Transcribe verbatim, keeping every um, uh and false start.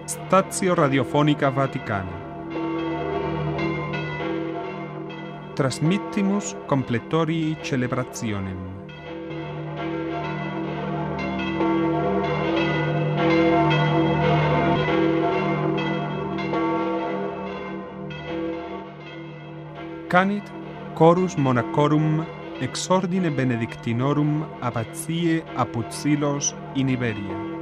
Stazio Radiofonica Vaticana. Transmittimus completorii celebrationem. Canit chorus monachorum ex ordine benedictinorum abbatiae Apud Silos in Iberia.